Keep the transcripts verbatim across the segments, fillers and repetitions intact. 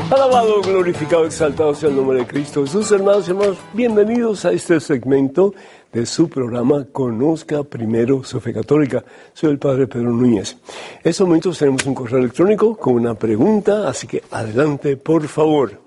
Alabado, glorificado, exaltado sea el nombre de Cristo Jesús. Hermanos y hermanos, bienvenidos a este segmento de su programa Conozca Primero su Fe Católica. Soy el Padre Pedro Núñez. En estos momentos tenemos un correo electrónico con una pregunta, así que adelante, por favor.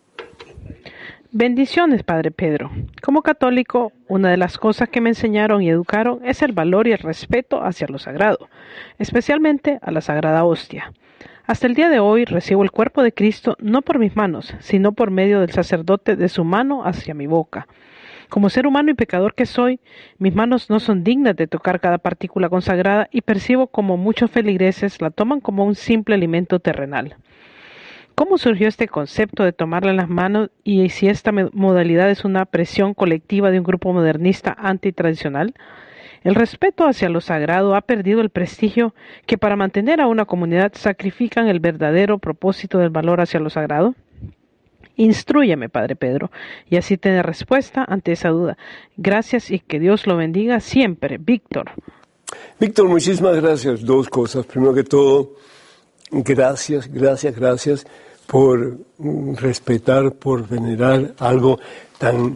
Bendiciones, Padre Pedro. Como católico, una de las cosas que me enseñaron y educaron es el valor y el respeto hacia lo sagrado, especialmente a la Sagrada Hostia. Hasta el día de hoy recibo el cuerpo de Cristo no por mis manos, sino por medio del sacerdote de su mano hacia mi boca. Como ser humano y pecador que soy, mis manos no son dignas de tocar cada partícula consagrada y percibo como muchos feligreses la toman como un simple alimento terrenal. ¿Cómo surgió este concepto de tomarla en las manos y si esta modalidad es una presión colectiva de un grupo modernista antitradicional? El respeto hacia lo sagrado ha perdido el prestigio que para mantener a una comunidad sacrifican el verdadero propósito del valor hacia lo sagrado. Instrúyeme, Padre Pedro, y así tener respuesta ante esa duda. Gracias y que Dios lo bendiga siempre. Víctor. Víctor, muchísimas gracias. Dos cosas. Primero que todo, gracias, gracias, gracias por respetar, por venerar algo tan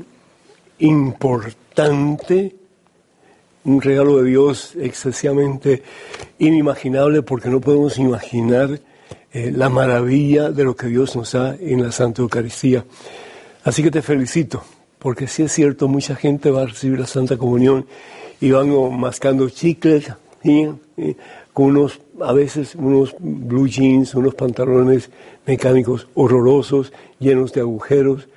importante. Un regalo de Dios excesivamente inimaginable porque no podemos imaginar eh, la maravilla de lo que Dios nos da en la Santa Eucaristía. Así que te felicito, porque sí es cierto, mucha gente va a recibir la Santa Comunión y van oh, mascando chicles, ¿sí? ¿sí? Con unos, a veces unos blue jeans, unos pantalones mecánicos horrorosos, llenos de agujeros.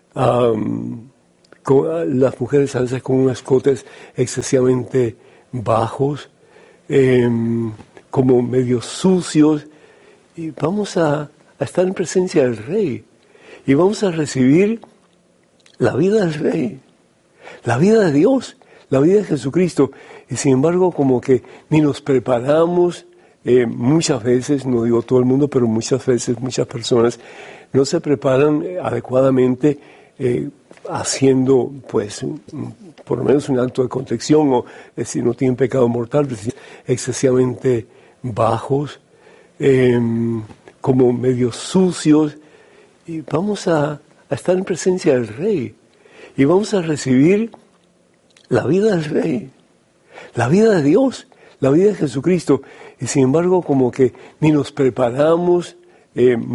Um, Con las mujeres a veces con unos escotes excesivamente bajos, eh, como medio sucios, y vamos a, a estar en presencia del Rey, y vamos a recibir la vida del Rey, la vida de Dios, la vida de Jesucristo, y sin embargo como que ni nos preparamos, eh, muchas veces, no digo todo el mundo, pero muchas veces muchas personas no se preparan adecuadamente, eh, haciendo, pues, por lo menos un acto de contrición, o es decir, no tienen pecado mortal, es decir, excesivamente bajos, eh, como medio sucios, y vamos a, a estar en presencia del Rey, y vamos a recibir la vida del Rey, la vida de Dios, la vida de Jesucristo, y sin embargo, como que ni nos preparamos, eh,